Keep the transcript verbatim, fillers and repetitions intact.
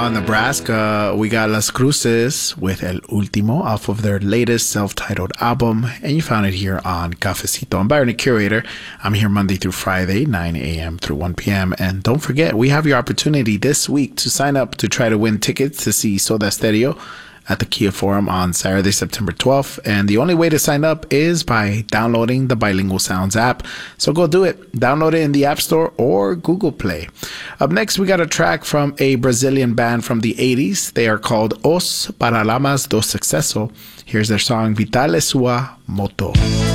Omaha, Nebraska, we got Las Cruces with El Último off of their latest self-titled album, and you found it here on Cafecito. I'm Byron, the curator. I'm here Monday through Friday, nine a.m. through one p.m. And don't forget, we have your opportunity this week to sign up to try to win tickets to see Soda Stereo at the Kia Forum on Saturday, September twelfth. And the only way to sign up is by downloading the Bilingual Sounds app. So go do it. Download it in the App Store or Google Play. Up next, we got a track from a Brazilian band from the eighties. They are called Os Paralamas do Sucesso. Here's their song Vital é Sua Moto.